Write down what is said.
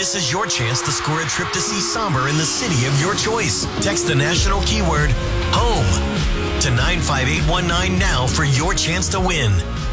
This is your chance to score a trip to see Somber in the city of your choice. Text the national keyword HOME to 95819 now for your chance to win.